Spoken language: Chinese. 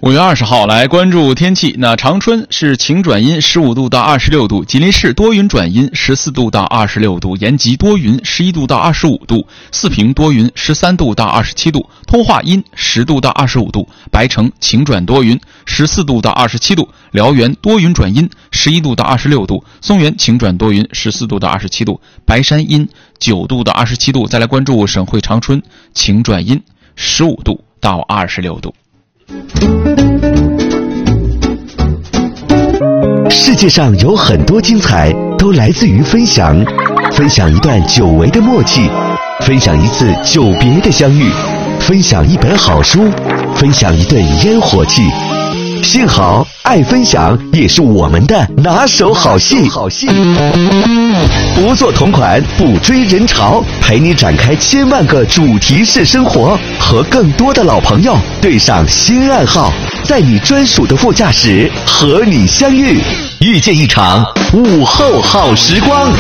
5月20号来关注天气。那长春是晴转阴15度到26度，吉林市多云转阴14度到26度，延吉多云11度到25度，四平多云13度到27度，通化阴10度到25度，白城晴转多云14度到27度，辽源多云转阴11度到26度，松原晴转多云14度到27度，白山阴9度到27度。再来关注省会长春晴转阴15度到26度。 世界上有很多精彩都来自于分享，分享一段久违的默契，分享一次久别的相遇，分享一本好书，分享一顿烟火气。幸好爱分享也是我们的拿手好戏。不做同款，不追人潮，陪你展开千万个主题式生活，和更多的老朋友对上新暗号，在你专属的副驾驶和你相遇，遇见一场午后好时光。